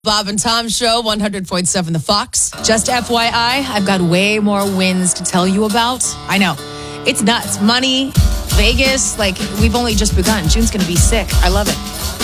Bob and Tom Show, 100.7 The Fox. Just FYI, I've got way more wins to tell you about. I know. It's nuts. Money, Vegas, we've only just begun. June's going to be sick. I love it.